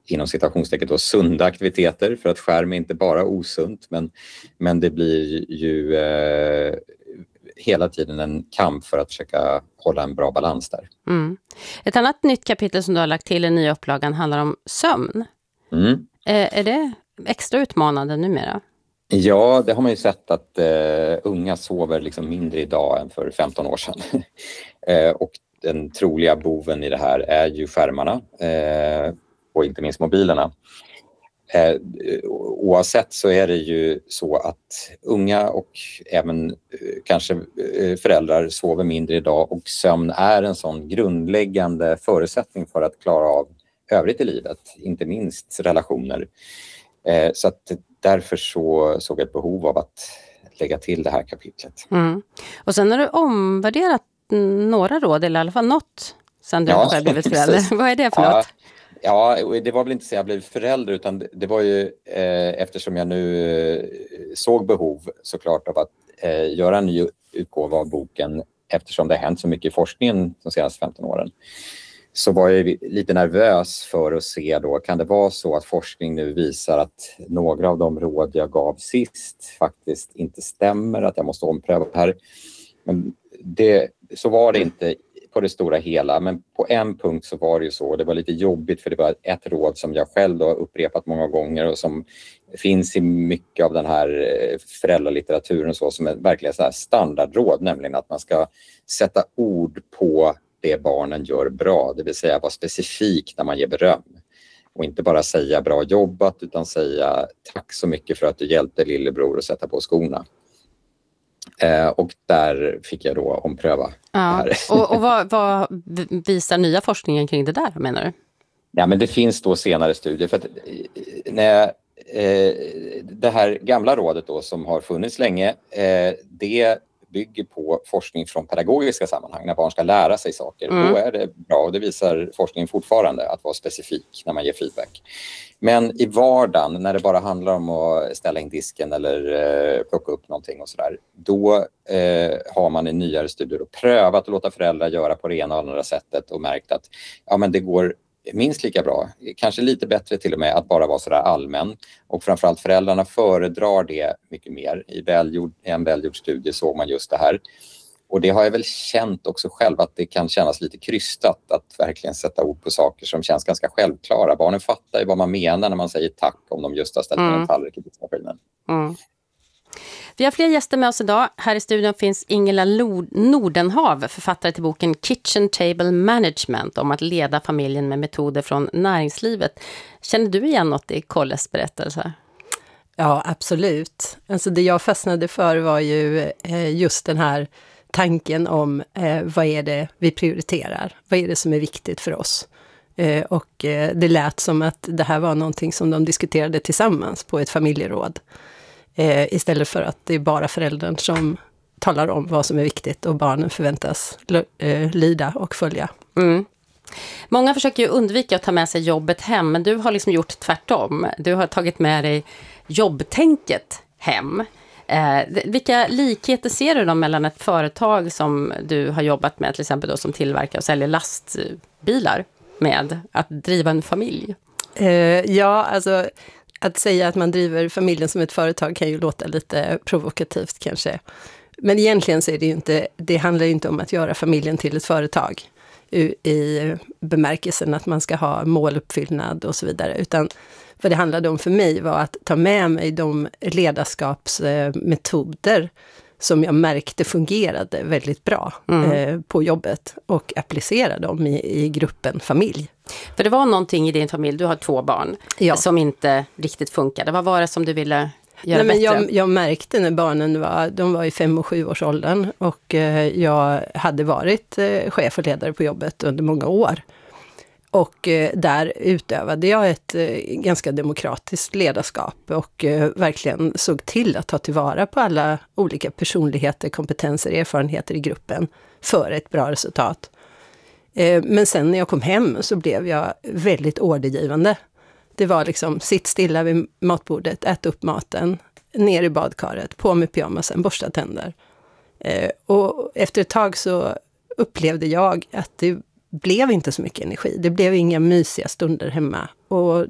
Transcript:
inom citationstecken då sunda aktiviteter, för att skärm är inte bara osunt, men det blir ju hela tiden en kamp för att försöka hålla en bra balans där. Mm. Ett annat nytt kapitel som du har lagt till i den nya upplagan handlar om sömn. Är det extra utmanande numera? Ja, det har man ju sett att unga sover liksom mindre idag än för 15 år sedan. Och den troliga boven i det här är ju skärmarna och inte minst mobilerna. Oavsett så är det ju så att unga och även kanske föräldrar sover mindre idag, och sömn är en sån grundläggande förutsättning för att klara av övrigt i livet, inte minst relationer. Så att därför så såg jag ett behov av att lägga till det här kapitlet. Mm. Och sen har du omvärderat några råd, eller i alla fall något, sen du själv blivit förälder. Vad är det för något? Ja, det var väl inte så jag blev förälder, utan det var ju eftersom jag nu såg behov såklart av att göra en ny utgåva av boken, eftersom det har hänt så mycket i forskningen de senaste 15 åren. Så var jag lite nervös för att se då, kan det vara så att forskning nu visar att några av de råd jag gav sist faktiskt inte stämmer, att jag måste ompröva det här. Men så var det inte på det stora hela, men på en punkt så var det ju så. Det var lite jobbigt, för det var ett råd som jag själv då har upprepat många gånger och som finns i mycket av den här föräldralitteraturen så, som är verkligen så här standardråd, nämligen att man ska sätta ord på det barnen gör bra, det vill säga vara specifik när man ger beröm. Och inte bara säga bra jobbat, utan säga tack så mycket för att du hjälpte lillebror att sätta på skorna. Och där fick jag då ompröva det här. Och vad visar nya forskningen kring det där, menar du? Ja, men det finns då senare studier. För att när det här gamla rådet då, som har funnits länge, det bygger på forskning från pedagogiska sammanhang, när barn ska lära sig saker. Då är det bra, och det visar forskningen fortfarande, att vara specifik när man ger feedback. Men i vardagen, när det bara handlar om att ställa in disken eller plocka upp någonting och sådär, då har man i nyare studier prövat att låta föräldrar göra på det ena och andra sättet och märkt att men det går minst lika bra, kanske lite bättre till och med, att bara vara sådär allmän. Och framförallt föräldrarna föredrar det mycket mer. I en välgjord studie såg man just det här. Och det har jag väl känt också själv, att det kan kännas lite krystat att verkligen sätta ord på saker som känns ganska självklara. Barnen fattar ju vad man menar när man säger tack om de just har ställt en tallrik i diskmaskinen. Vi har fler gäster med oss idag. Här i studion finns Ingela Nordenhav, författare till boken Kitchen Table Management, om att leda familjen med metoder från näringslivet. Känner du igen något i Kolles berättelse? Ja, absolut. Alltså det jag fastnade för var ju just den här tanken om vad är det vi prioriterar? Vad är det som är viktigt för oss? Och det lät som att det här var någonting som de diskuterade tillsammans på ett familjeråd. Istället för att det är bara föräldern som talar om vad som är viktigt och barnen förväntas lyda och följa. Många försöker ju undvika att ta med sig jobbet hem, men du har liksom gjort tvärtom. Du har tagit med dig jobbtänket hem. Vilka likheter ser du då mellan ett företag som du har jobbat med, till exempel då, som tillverkar och säljer lastbilar, med att driva en familj? Ja, alltså att säga att man driver familjen som ett företag kan ju låta lite provokativt kanske. Men egentligen så är det ju inte, det handlar ju inte om att göra familjen till ett företag i bemärkelsen att man ska ha måluppfyllnad och så vidare, utan vad det handlade om för mig var att ta med mig de ledarskapsmetoder som jag märkte fungerade väldigt bra på jobbet och applicera dem i gruppen familj. För det var någonting i din familj, du har 2 barn, som inte riktigt funkade. Vad var det som du ville göra bättre? Jag märkte när barnen var i 5- och 7-årsåldern och jag hade varit chef och ledare på jobbet under många år. Och där utövade jag ett ganska demokratiskt ledarskap och verkligen såg till att ta tillvara på alla olika personligheter, kompetenser, erfarenheter i gruppen för ett bra resultat. Men sen när jag kom hem så blev jag väldigt ordergivande. Det var liksom, sitt stilla vid matbordet, ät upp maten, ner i badkaret, på med pyjamasen, borsta tänder. Och efter ett tag så upplevde jag att det blev inte så mycket energi. Det blev inga mysiga stunder hemma. Och